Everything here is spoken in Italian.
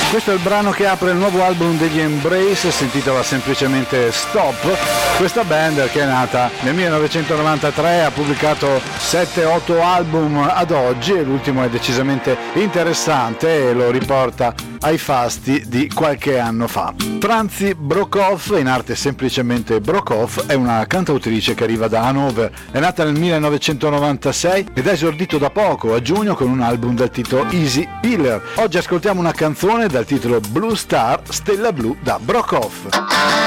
Questo è il brano che apre il nuovo album degli Embrace, si intitola semplicemente Stop. Questa band, che è nata nel 1993, ha pubblicato 7-8 album ad oggi e l'ultimo è decisamente interessante e lo riporta ai fasti di qualche anno fa. Franzi Brockhoff, in arte semplicemente Brockhoff, è una cantautrice che arriva da Hannover. È nata nel 1996 ed ha esordito da poco, a giugno, con un album dal titolo Easy Pillar. Oggi ascoltiamo una canzone dal titolo Blue Star, Stella Blu da Brockhoff.